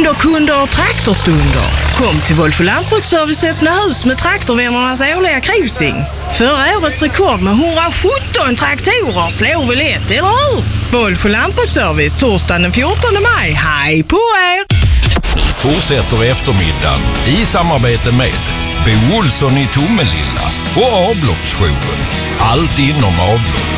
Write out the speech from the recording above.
Underkunder och traktorstunder. Kom till Wolf Lantbruksservice öppna hus med traktorvännernas årliga cruising. Förra årets rekord med 117 traktorer slår vi lätt, eller hur? Wolf Lantbruksservice torsdagen den 14 maj. Hej på er! Nu fortsätter eftermiddagen i samarbete med Bo Olsson i Tomelilla och avloppsjouren. Allt inom avlopp.